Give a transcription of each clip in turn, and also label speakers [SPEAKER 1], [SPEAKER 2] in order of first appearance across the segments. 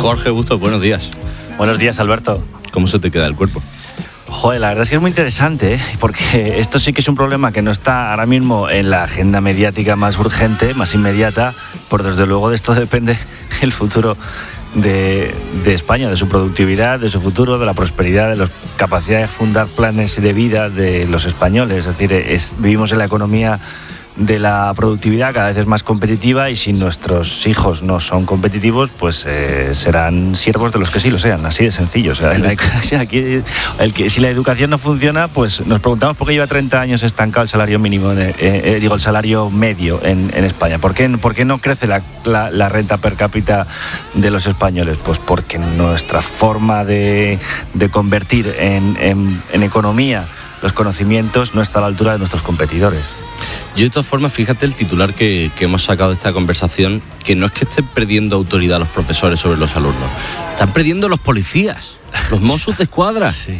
[SPEAKER 1] Jorge Bustos, buenos días.
[SPEAKER 2] Buenos días, Alberto.
[SPEAKER 1] ¿Cómo se te queda el cuerpo?
[SPEAKER 2] Joder, la verdad es que es muy interesante, porque esto sí que es un problema que no está ahora mismo en la agenda mediática más urgente, más inmediata, pero desde luego de esto depende el futuro de España, de su productividad, de su futuro, de la prosperidad, de la capacidad de fundar planes de vida de los españoles. Es decir, vivimos en la economía de la productividad, cada vez es más competitiva, y si nuestros hijos no son competitivos, pues serán siervos de los que sí lo sean, así de sencillo. O sea, si la educación no funciona, pues nos preguntamos por qué lleva 30 años estancado el salario mínimo, el salario medio en España. ¿Por qué no crece la renta per cápita de los españoles? Pues porque nuestra forma de convertir en economía los conocimientos no está a la altura de nuestros competidores.
[SPEAKER 1] Yo, de todas formas, fíjate el titular que hemos sacado de esta conversación, que no es que estén perdiendo autoridad los profesores sobre los alumnos, están perdiendo los policías, los Mossos de Escuadra.
[SPEAKER 2] Sí.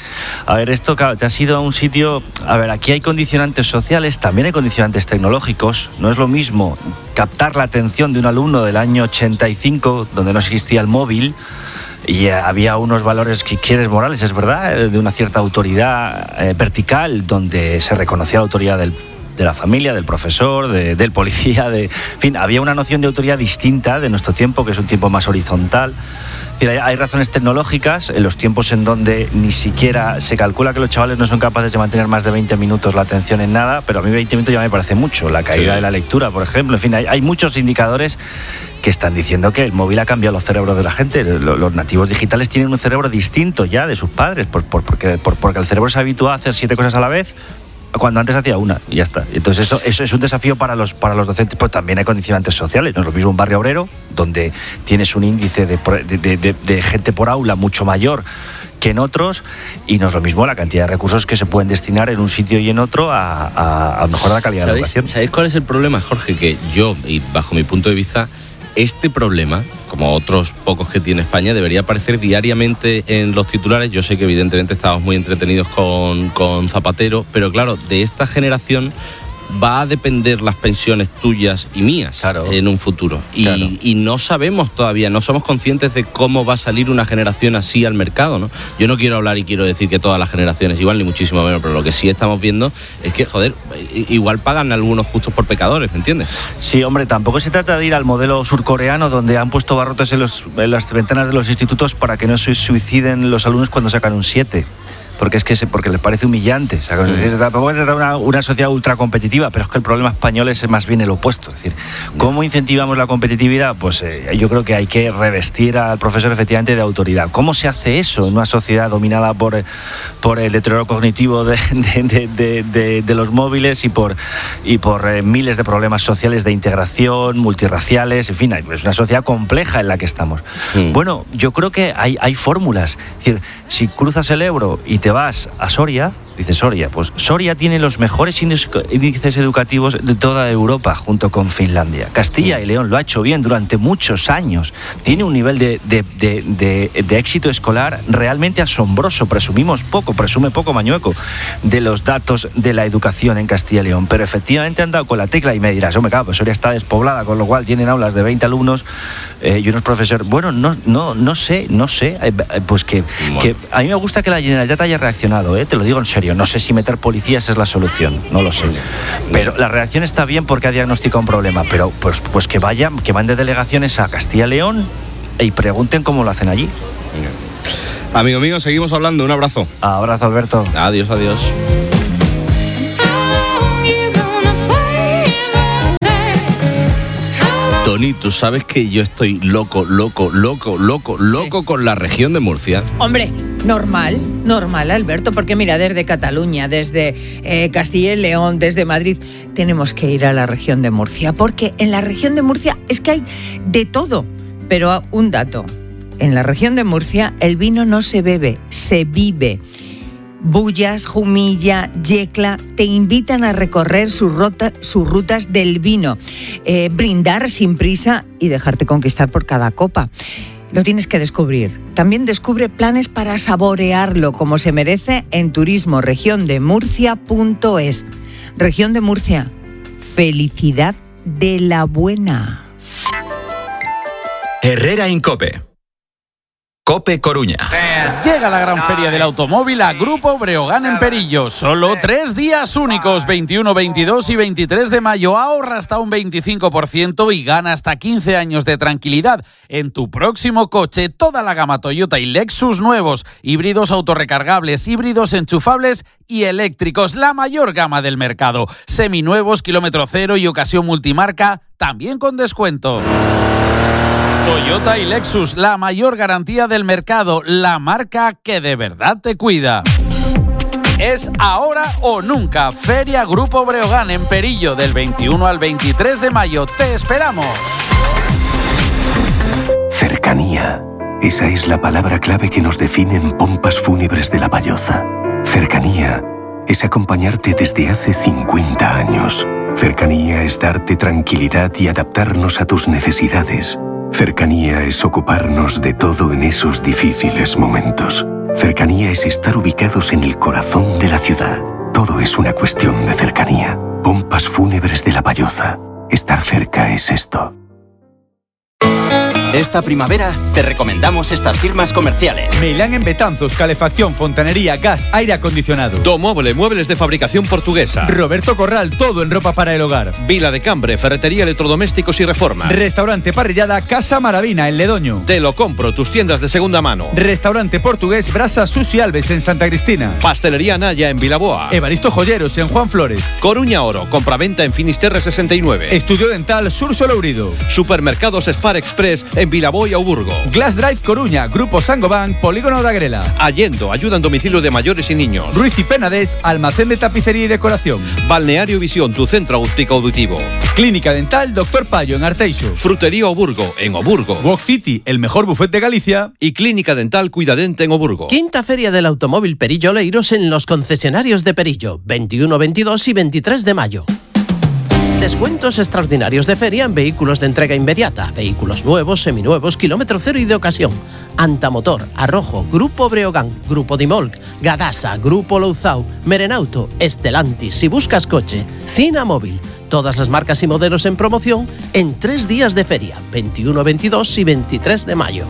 [SPEAKER 2] A ver, esto te has ido a un sitio... A ver, aquí hay condicionantes sociales, también hay condicionantes tecnológicos. No es lo mismo captar la atención de un alumno del año 85, donde no existía el móvil, y había unos valores, si quieres, morales, es verdad, de una cierta autoridad vertical, donde se reconocía la autoridad de la familia, del profesor, del policía, en fin, había una noción de autoridad distinta de nuestro tiempo, que es un tiempo más horizontal. Es decir, hay razones tecnológicas en los tiempos en donde ni siquiera se calcula que los chavales no son capaces de mantener más de 20 minutos la atención en nada, pero a mí 20 minutos ya me parece mucho. La caída de la lectura, por ejemplo. En fin, hay muchos indicadores que están diciendo que el móvil ha cambiado los cerebros de la gente. Los nativos digitales tienen un cerebro distinto ya de sus padres, porque el cerebro se habitúa a hacer 7 cosas a la vez, cuando antes hacía una, y ya está. Entonces eso es un desafío para los docentes, pero también hay condicionantes sociales. No es lo mismo un barrio obrero, donde tienes un índice de gente por aula mucho mayor que en otros, y no es lo mismo la cantidad de recursos que se pueden destinar en un sitio y en otro a mejorar la calidad de la educación.
[SPEAKER 1] ¿Sabéis cuál es el problema, Jorge? Que yo, y bajo mi punto de vista, este problema, como otros pocos que tiene España, debería aparecer diariamente en los titulares. Yo sé que evidentemente estamos muy entretenidos con Zapatero, pero claro, de esta generación va a depender las pensiones tuyas y mías, claro, en un futuro. Y no sabemos todavía, no somos conscientes de cómo va a salir una generación así al mercado, ¿no? Yo no quiero hablar y quiero decir que todas las generaciones igual, ni muchísimo menos, pero lo que sí estamos viendo es que, joder, igual pagan algunos justos por pecadores, ¿me entiendes?
[SPEAKER 2] Sí, hombre, tampoco se trata de ir al modelo surcoreano, donde han puesto barrotes en las ventanas de los institutos para que no se suiciden los alumnos cuando sacan un 7. Porque les parece humillante. O sea, tampoco es una sociedad ultra competitiva, pero es que el problema español es más bien el opuesto. Es decir, ¿cómo incentivamos la competitividad? Pues yo creo que hay que revestir al profesor efectivamente de autoridad. ¿Cómo se hace eso en una sociedad dominada por el deterioro cognitivo de los móviles y por miles de problemas sociales de integración, multirraciales? En fin, es una sociedad compleja en la que estamos. Bueno, yo creo que hay fórmulas. Es decir, si cruzas el Ebro y te vas a Soria, dice Soria, pues Soria tiene los mejores índices educativos de toda Europa, junto con Finlandia. Castilla y León lo ha hecho bien durante muchos años. Tiene un nivel de éxito escolar realmente asombroso. Presume poco Mañueco de los datos de la educación en Castilla y León. Pero efectivamente han dado con la tecla y me dirás, hombre, claro, pues Soria está despoblada, con lo cual tienen aulas de 20 alumnos y unos profesores. Bueno, no sé. Pues que a mí me gusta que la Generalitat haya reaccionado, te lo digo en serio. No sé si meter policías es la solución, no lo sé. Pero la reacción está bien porque ha diagnosticado un problema. Pero pues que mande delegaciones a Castilla y León y pregunten cómo lo hacen allí.
[SPEAKER 1] Amigo mío, seguimos hablando. Un abrazo.
[SPEAKER 2] Abrazo, Alberto.
[SPEAKER 1] Adiós. Tony, tú sabes que yo estoy loco con la región de Murcia.
[SPEAKER 3] Hombre, normal, Alberto, porque mira, desde Cataluña, desde Castilla y León, desde Madrid, tenemos que ir a la región de Murcia, porque en la región de Murcia es que hay de todo. Pero un dato, en la región de Murcia el vino no se bebe, se vive. Bullas, Jumilla, Yecla te invitan a recorrer sus rutas del vino, brindar sin prisa y dejarte conquistar por cada copa. Lo tienes que descubrir. También descubre planes para saborearlo como se merece en turismoregiondemurcia.es. Región de Murcia, felicidad de la buena.
[SPEAKER 4] Herrera en COPE. COPE Coruña.
[SPEAKER 5] Llega la gran feria del automóvil a Grupo Breogán en Perillo. Solo 3 días únicos, 21, 22 y 23 de mayo. Ahorra hasta un 25% y gana hasta 15 años de tranquilidad en tu próximo coche. Toda la gama Toyota y Lexus nuevos, híbridos autorrecargables, híbridos enchufables y eléctricos. La mayor gama del mercado. Seminuevos, kilómetro cero y ocasión multimarca, también con descuento. Toyota y Lexus, la mayor garantía del mercado, la marca que de verdad te cuida. Es ahora o nunca. Feria Grupo Breogán en Perillo, del 21 al 23 de mayo. ¡Te esperamos!
[SPEAKER 6] Cercanía. Esa es la palabra clave que nos define en Pompas Fúnebres de La Valloza. Cercanía es acompañarte desde hace 50 años. Cercanía es darte tranquilidad y adaptarnos a tus necesidades. Cercanía es ocuparnos de todo en esos difíciles momentos. Cercanía es estar ubicados en el corazón de la ciudad. Todo es una cuestión de cercanía. Pompas Fúnebres de La Valloza. Estar cerca es esto.
[SPEAKER 7] Esta primavera te recomendamos estas firmas comerciales.
[SPEAKER 8] Meilán en Betanzos, calefacción, fontanería, gas, aire acondicionado.
[SPEAKER 9] Domoble, muebles de fabricación portuguesa.
[SPEAKER 8] Roberto Corral, todo en ropa para el hogar.
[SPEAKER 9] Vila de Cambre, ferretería, electrodomésticos y reformas.
[SPEAKER 8] Restaurante Parrillada Casa Maravina en Ledoño.
[SPEAKER 9] Te lo compro, tus tiendas de segunda mano.
[SPEAKER 8] Restaurante portugués Brasa Susi Alves en Santa Cristina.
[SPEAKER 9] Pastelería Naya en Vilaboa.
[SPEAKER 8] Evaristo Joyeros en Juan Flores.
[SPEAKER 9] Coruña Oro, compraventa en Finisterre 69.
[SPEAKER 8] Estudio Dental Sur Solourido.
[SPEAKER 9] Supermercados Spar Express en Vilaboa y Auburgo.
[SPEAKER 8] Glass Drive Coruña, Grupo Sangoban, Polígono de Agrela.
[SPEAKER 9] Allendo, ayuda en domicilio de mayores y niños.
[SPEAKER 8] Ruiz y Penades, almacén de tapicería y decoración.
[SPEAKER 9] Balneario Visión, tu centro óptico auditivo.
[SPEAKER 8] Clínica Dental Dr. Payo en Arteixo.
[SPEAKER 9] Frutería Oburgo en Oburgo.
[SPEAKER 8] Walk City, el mejor buffet de Galicia.
[SPEAKER 9] Y Clínica Dental Cuidadente en Oburgo.
[SPEAKER 10] Quinta Feria del Automóvil Perillo Oleiros en los concesionarios de Perillo, 21, 22 y 23 de mayo. Descuentos extraordinarios de feria en vehículos de entrega inmediata, vehículos nuevos, seminuevos, kilómetro cero y de ocasión. Antamotor, Arrojo, Grupo Breogán, Grupo Dimolc, Gadasa, Grupo Louzao, Merenauto, Estelantis. Si buscas coche, Cina Móvil. Todas las marcas y modelos en promoción en 3 días de feria, 21, 22 y 23 de mayo.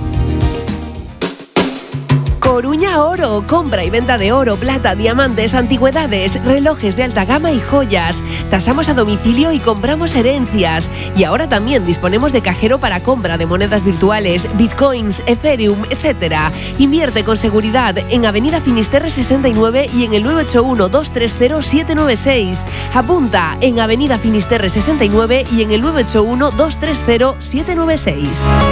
[SPEAKER 11] Coruña Oro, compra y venta de oro, plata, diamantes, antigüedades, relojes de alta gama y joyas. Tasamos a domicilio y compramos herencias. Y ahora también disponemos de cajero para compra de monedas virtuales, bitcoins, Ethereum, etc. Invierte con seguridad en Avenida Finisterre 69 y en el 981-230-796. Apunta en Avenida Finisterre 69 y en el 981-230-796.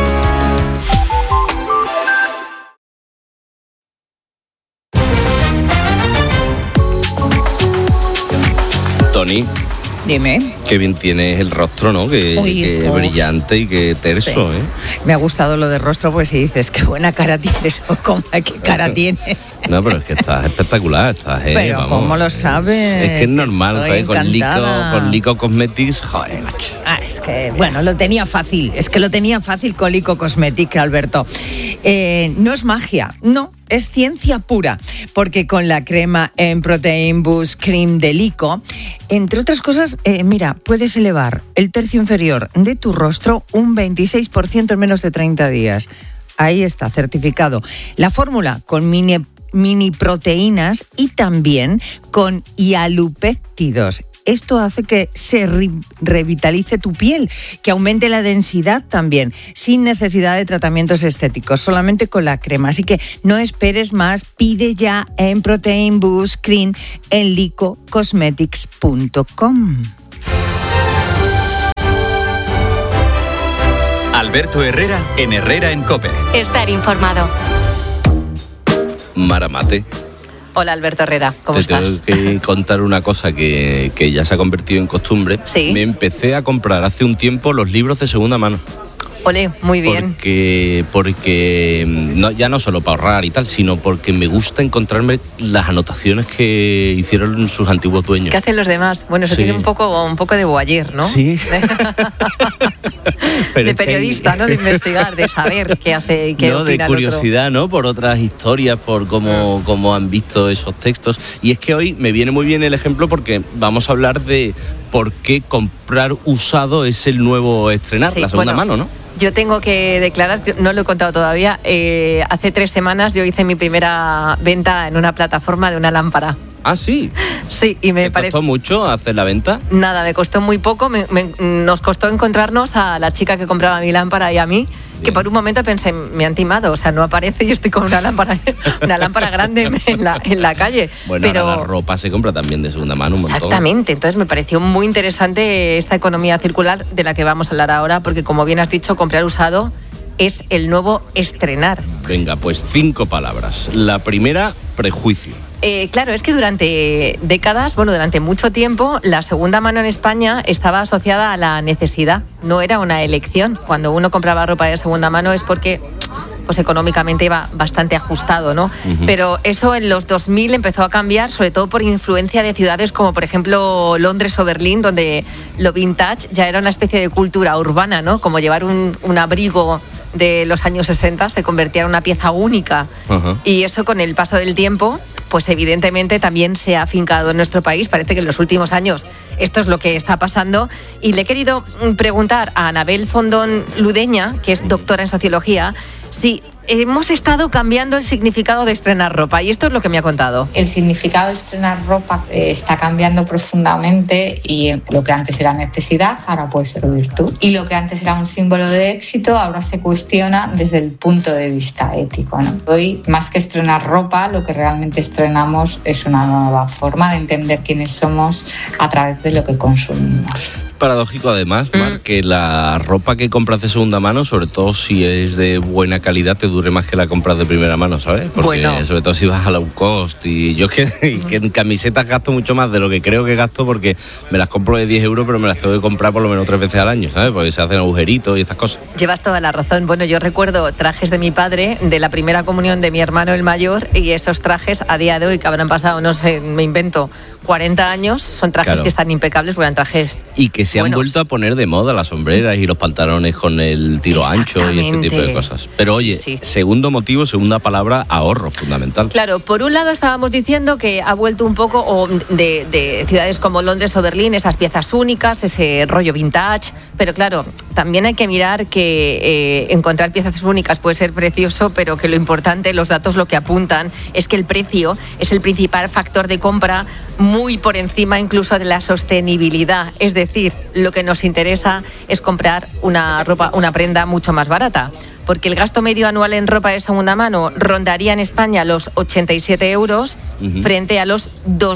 [SPEAKER 1] Tony.
[SPEAKER 3] Dime.
[SPEAKER 1] Qué bien tienes el rostro, ¿no? Que brillante y que terso,
[SPEAKER 3] sí.
[SPEAKER 1] ¿eh?
[SPEAKER 3] Me ha gustado lo de rostro, pues si dices, qué buena cara tienes, o cómo, qué cara tiene.
[SPEAKER 1] No, pero es que estás espectacular, estás,
[SPEAKER 3] pero
[SPEAKER 1] vamos,
[SPEAKER 3] ¿cómo lo sabes?
[SPEAKER 1] Es que es normal, con Lico Cosmetics, joder, macho.
[SPEAKER 3] Es que, bueno, lo tenía fácil, con Lico Cosmetics, Alberto. No es magia, no, es ciencia pura, porque con la crema en Protein Boost Cream de Lico, entre otras cosas, mira, puedes elevar el tercio inferior de tu rostro un 26% en menos de 30 días. Ahí está, certificado. La fórmula con mini proteínas y también con hialupéptidos. Esto hace que se revitalice tu piel, que aumente la densidad también, sin necesidad de tratamientos estéticos, solamente con la crema. Así que no esperes más, pide ya en Protein Boost Cream en licocosmetics.com.
[SPEAKER 4] Alberto Herrera en Herrera en COPE.
[SPEAKER 12] Estar informado.
[SPEAKER 1] Maramate.
[SPEAKER 12] Hola Alberto Herrera, ¿cómo estás?
[SPEAKER 1] Te tengo que contar una cosa que ya se ha convertido en costumbre.
[SPEAKER 12] Sí.
[SPEAKER 1] Me empecé a comprar hace un tiempo los libros de segunda mano.
[SPEAKER 12] Ole, muy bien.
[SPEAKER 1] Porque no, ya no solo para ahorrar y tal, sino porque me gusta encontrarme las anotaciones que hicieron sus antiguos dueños.
[SPEAKER 12] ¿Qué hacen los demás? Bueno, eso tiene un poco de voyeur, ¿no?
[SPEAKER 1] Sí.
[SPEAKER 12] De periodista, ¿no? De investigar, de saber qué hace, qué opina el otro.
[SPEAKER 1] De curiosidad, ¿no? Por otras historias, por cómo han visto esos textos. Y es que hoy me viene muy bien el ejemplo porque vamos a hablar de por qué comprar usado es el nuevo estrenar, la segunda mano, ¿no?
[SPEAKER 12] Yo tengo que declarar, no lo he contado todavía, hace 3 semanas yo hice mi primera venta en una plataforma de una lámpara.
[SPEAKER 1] ¿Ah, sí?
[SPEAKER 12] Sí, y
[SPEAKER 1] ¿Te costó mucho hacer la venta?
[SPEAKER 12] Nada, me costó muy poco. Nos costó encontrarnos a la chica que compraba mi lámpara y a mí, que por un momento pensé, me han timado, o sea, no aparece, yo estoy con una lámpara grande en la calle.
[SPEAKER 1] Bueno,
[SPEAKER 12] pero
[SPEAKER 1] ahora la ropa se compra también de segunda mano un montón.
[SPEAKER 12] Exactamente, entonces me pareció muy interesante esta economía circular de la que vamos a hablar ahora, porque como bien has dicho, comprar usado es el nuevo estrenar.
[SPEAKER 1] Venga, pues 5 palabras. La primera, prejuicio.
[SPEAKER 12] Claro, es que durante décadas, durante mucho tiempo, la segunda mano en España estaba asociada a la necesidad, no era una elección. Cuando uno compraba ropa de segunda mano es porque pues económicamente iba bastante ajustado, ¿no? Uh-huh. Pero eso en los 2000 empezó a cambiar, sobre todo por influencia de ciudades como, por ejemplo, Londres o Berlín, donde lo vintage ya era una especie de cultura urbana, ¿no? Como llevar un abrigo de los años 60 se convertía en una pieza única. Uh-huh. Y eso, con el paso del tiempo, pues evidentemente también se ha afincado en nuestro país. Parece que en los últimos años esto es lo que está pasando. Y le he querido preguntar a Anabel Fondón Ludeña, que es doctora en sociología, si hemos estado cambiando el significado de estrenar ropa, y esto es lo que me ha contado.
[SPEAKER 13] El significado de estrenar ropa está cambiando profundamente, y lo que antes era necesidad ahora puede ser virtud, y lo que antes era un símbolo de éxito ahora se cuestiona desde el punto de vista ético, ¿no? Hoy, más que estrenar ropa, lo que realmente estrenamos es una nueva forma de entender quiénes somos a través de lo que consumimos.
[SPEAKER 1] Paradójico además, Mar, que la ropa que compras de segunda mano, sobre todo si es de buena calidad, te dure más que la compras de primera mano, ¿sabes? Porque sobre todo si vas a low cost, y yo que en camisetas gasto mucho más de lo que creo que gasto, porque me las compro de 10 euros, pero me las tengo que comprar por lo menos 3 veces al año, ¿sabes? Porque se hacen agujeritos y estas cosas.
[SPEAKER 12] Llevas toda la razón. Bueno, yo recuerdo trajes de mi padre, de la primera comunión de mi hermano el mayor, y esos trajes a día de hoy, que habrán pasado, no sé, me invento, 40 años, son trajes que están impecables, porque eran trajes
[SPEAKER 1] y que se han vuelto a poner de moda las sombreras y los pantalones con el tiro ancho y este tipo de cosas. Pero oye, segundo motivo, segunda palabra, ahorro, fundamental.
[SPEAKER 12] Claro, por un lado estábamos diciendo que ha vuelto un poco de ciudades como Londres o Berlín, esas piezas únicas, ese rollo vintage, pero claro, también hay que mirar que encontrar piezas únicas puede ser precioso, pero que lo importante, los datos lo que apuntan es que el precio es el principal factor de compra, muy por encima incluso de la sostenibilidad. Es decir, lo que nos interesa es comprar una prenda mucho más barata, porque el gasto medio anual en ropa de segunda mano rondaría en España los 87 euros frente a los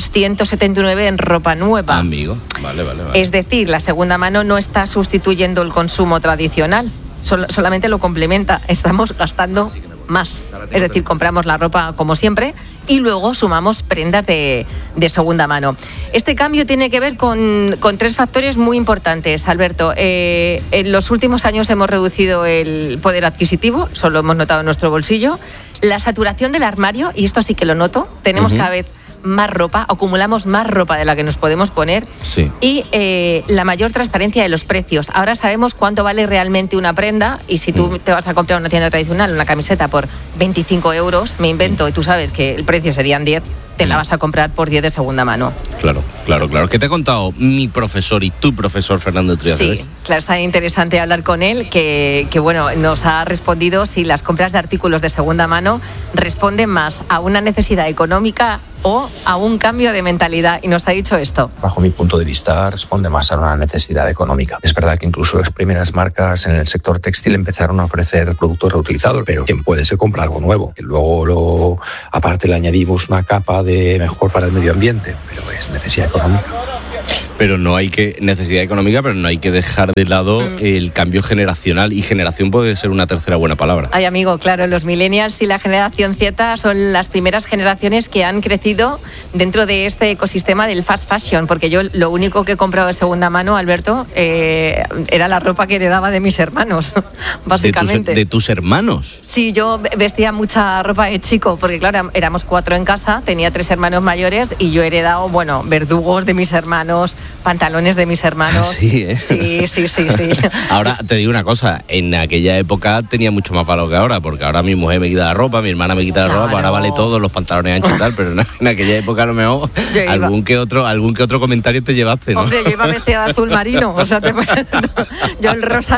[SPEAKER 12] 279 en ropa nueva.
[SPEAKER 1] Amigo, vale.
[SPEAKER 12] Es decir, la segunda mano no está sustituyendo el consumo tradicional, solamente lo complementa. Estamos gastando más. Es decir, compramos la ropa como siempre y luego sumamos prendas de segunda mano. Este cambio tiene que ver con 3 factores muy importantes, Alberto. En los últimos años hemos reducido el poder adquisitivo, eso lo hemos notado en nuestro bolsillo. La saturación del armario, y esto sí que lo noto, tenemos cada vez más ropa, acumulamos más ropa de la que nos podemos poner.
[SPEAKER 1] Sí.
[SPEAKER 12] Y la mayor transparencia de los precios. Ahora sabemos cuánto vale realmente una prenda, y si tú te vas a comprar una tienda tradicional una camiseta por 25 euros, me invento, y tú sabes que el precio serían 10, te la vas a comprar por 10 de segunda mano.
[SPEAKER 1] Claro. ¿Qué te ha contado mi profesor y tu profesor Fernando Trías?
[SPEAKER 12] Sí, claro, está interesante hablar con él, que bueno, nos ha respondido si las compras de artículos de segunda mano responden más a una necesidad económica o a un cambio de mentalidad, y nos ha dicho esto.
[SPEAKER 14] Bajo mi punto de vista, responde más a una necesidad económica. Es verdad que incluso las primeras marcas en el sector textil empezaron a ofrecer productos reutilizados, pero quien puede se compra algo nuevo, que luego aparte le añadimos una capa de mejor para el medio ambiente, pero es necesidad económica.
[SPEAKER 1] Pero no hay que dejar de lado el cambio generacional, y generación puede ser una tercera buena palabra.
[SPEAKER 12] Ay, amigo, claro, los millennials y la generación Z son las primeras generaciones que han crecido dentro de este ecosistema del fast fashion, porque yo lo único que he comprado de segunda mano, Alberto, era la ropa que heredaba de mis hermanos, básicamente.
[SPEAKER 1] ¿De tus hermanos?
[SPEAKER 12] Sí, yo vestía mucha ropa de chico, porque claro, éramos 4 en casa, tenía 3 hermanos mayores, y yo he heredado, verdugos de mis hermanos, pantalones de mis hermanos.
[SPEAKER 1] Sí, ¿eh?
[SPEAKER 12] Sí.
[SPEAKER 1] Ahora te digo una cosa, en aquella época tenía mucho más valor que ahora, porque ahora mi mujer me quita la ropa, mi hermana me quita la ropa, pues ahora vale todo, los pantalones anchos y tal, pero en aquella época a lo mejor algún que otro comentario te llevaste, ¿no?
[SPEAKER 12] Hombre, yo iba vestida de azul marino, o sea, yo el rosa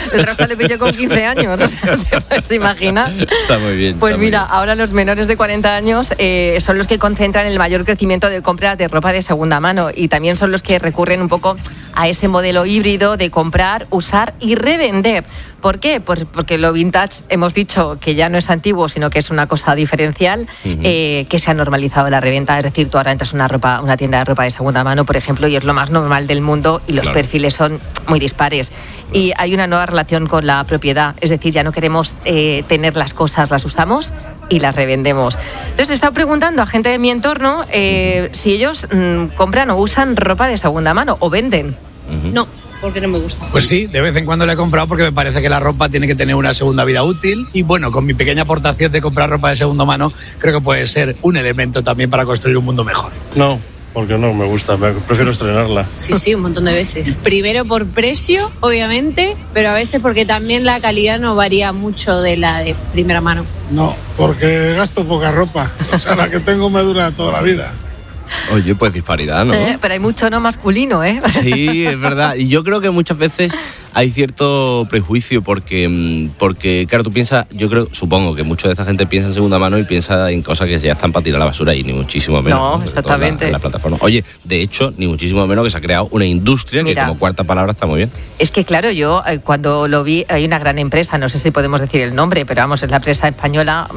[SPEAKER 12] le pillé con 15 años, o sea, te puedes imaginar.
[SPEAKER 1] Está muy bien.
[SPEAKER 12] Pues mira, ahora los menores de 40 años son los que concentran el mayor crecimiento de compras de ropa de segunda mano y también son los que recurren un poco a ese modelo híbrido de comprar, usar y revender. ¿Por qué? Porque lo vintage hemos dicho que ya no es antiguo, sino que es una cosa diferencial, que se ha normalizado la reventa. Es decir, tú ahora entras a una tienda de ropa de segunda mano, por ejemplo, y es lo más normal del mundo y los perfiles son muy dispares. Y hay una nueva relación con la propiedad, es decir, ya no queremos tener las cosas, las usamos y las revendemos. Entonces he estado preguntando a gente de mi entorno si ellos compran o usan ropa de segunda mano o venden.
[SPEAKER 15] No, porque no me gusta.
[SPEAKER 16] Pues sí, de vez en cuando la he comprado porque me parece que la ropa tiene que tener una segunda vida útil y bueno, con mi pequeña aportación de comprar ropa de segunda mano, creo que puede ser un elemento también para construir un mundo mejor.
[SPEAKER 17] No, porque no me gusta, prefiero estrenarla.
[SPEAKER 15] Sí, un montón de veces. Primero por precio, obviamente, pero a veces porque también la calidad no varía mucho de la de primera mano.
[SPEAKER 17] No, porque gasto poca ropa, o sea, la que tengo me dura toda la vida.
[SPEAKER 1] Oye, pues disparidad, ¿no?
[SPEAKER 12] Pero hay mucho no masculino, ¿eh?
[SPEAKER 1] Sí, es verdad. Y yo creo que muchas veces hay cierto prejuicio porque claro, tú piensas, supongo que mucha de esta gente piensa en segunda mano y piensa en cosas que ya están para tirar a la basura y ni muchísimo menos.
[SPEAKER 12] No, exactamente.
[SPEAKER 1] En la plataforma. Oye, de hecho, ni muchísimo menos que se ha creado una industria. Mira, que como cuarta palabra está muy bien.
[SPEAKER 12] Es que claro, yo cuando lo vi, hay una gran empresa, no sé si podemos decir el nombre, pero vamos, es la empresa española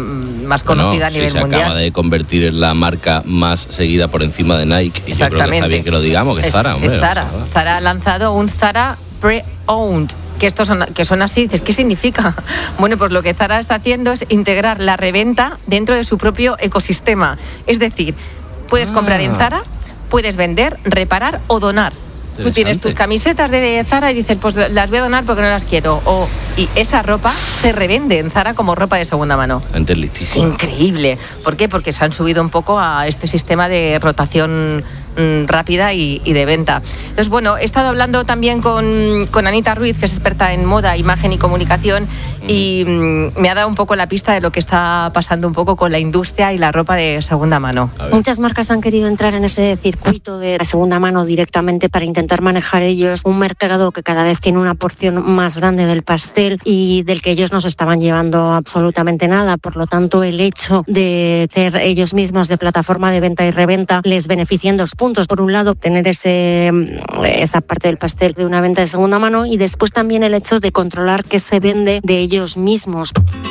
[SPEAKER 12] más conocida a nivel mundial.
[SPEAKER 1] Se acaba de convertir en la marca más seguida por encima de Nike. Y yo creo que está bien que lo digamos, que es Zara, hombre.
[SPEAKER 12] Es Zara. Zara ha lanzado un Zara Pre-Owned. Que son así, dices, ¿qué significa? Bueno, pues lo que Zara está haciendo es integrar la reventa dentro de su propio ecosistema. Es decir, puedes comprar en Zara, puedes vender, reparar o donar. Tú tienes tus camisetas de Zara y dices, pues las voy a donar porque no las quiero. Y esa ropa se revende en Zara como ropa de segunda mano.
[SPEAKER 1] Antes listísimo.
[SPEAKER 12] Increíble. ¿Por qué? Porque se han subido un poco a este sistema de rotación rápida y de venta. Entonces, bueno, he estado hablando también con Anita Ruiz, que es experta en moda, imagen y comunicación, y me ha dado un poco la pista de lo que está pasando un poco con la industria y la ropa de segunda mano.
[SPEAKER 18] Muchas marcas han querido entrar en ese circuito de la segunda mano directamente para intentar manejar ellos un mercado que cada vez tiene una porción más grande del pastel y del que ellos no se estaban llevando absolutamente nada. Por lo tanto, el hecho de ser ellos mismos de plataforma de venta y reventa les beneficia en 2 puntos. Por un lado, tener esa parte del pastel de una venta de segunda mano y después también el hecho de controlar qué se vende de ellos mismos.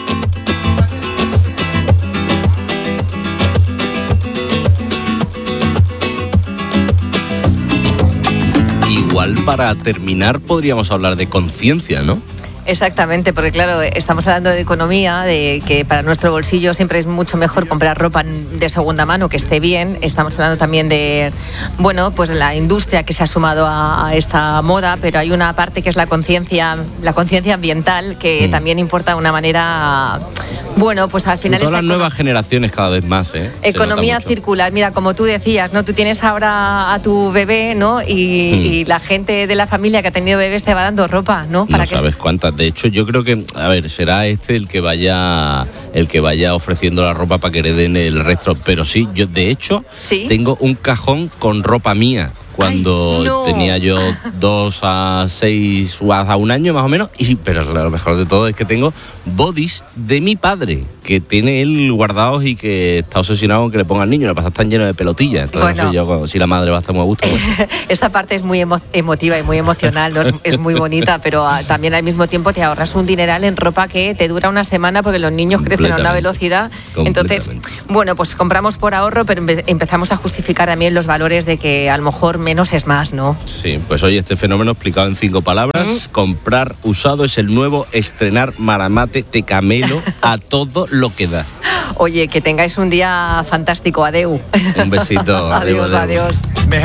[SPEAKER 1] Igual para terminar podríamos hablar de conciencia, ¿no?
[SPEAKER 12] Exactamente, porque claro, estamos hablando de economía, de que para nuestro bolsillo siempre es mucho mejor comprar ropa de segunda mano que esté bien. Estamos hablando también de, bueno, pues de la industria que se ha sumado a esta moda, pero hay una parte que es la conciencia ambiental que también importa de una manera, bueno, pues al final
[SPEAKER 1] todas las nuevas generaciones cada vez más,
[SPEAKER 12] economía circular. Mira, como tú decías, ¿no? Tú tienes ahora a tu bebé, ¿no? Y la gente de la familia que ha tenido bebés te va dando ropa, ¿no?
[SPEAKER 1] Para no sabes cuántas. De hecho, yo creo que, a ver, será el que vaya ofreciendo la ropa para que hereden el resto. Pero sí, yo de hecho tengo un cajón con ropa mía. Cuando tenía yo 2 a 6 o a 1 año más o menos, pero lo mejor de todo es que tengo bodys de mi padre, que tiene él guardados y que está obsesionado con que le ponga al niño. La pasa tan lleno de pelotillas. Entonces bueno, no sé yo si la madre va a estar muy a gusto. Pues.
[SPEAKER 12] Esa parte es muy emotiva y muy emocional, ¿no? Es muy bonita, pero también al mismo tiempo te ahorras un dineral en ropa que te dura una semana porque los niños crecen a una velocidad. Entonces, bueno, pues compramos por ahorro, pero empezamos a justificar también los valores de que a lo mejor menos es más, ¿no?
[SPEAKER 1] Sí, pues hoy este fenómeno explicado en 5 palabras. Comprar usado es el nuevo estrenar maramate de camelo a todo lo que da.
[SPEAKER 12] Oye, que tengáis un día fantástico. Adeu.
[SPEAKER 1] Un besito.
[SPEAKER 12] Adiós.